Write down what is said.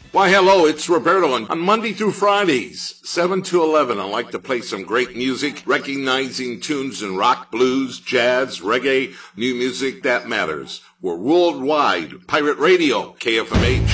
Why, hello, it's Roberto. And on Monday through Fridays, 7 to 11, I like to play some great music, recognizing tunes in rock, blues, jazz, reggae, new music that matters. We're worldwide. Pirate Radio, KFMH.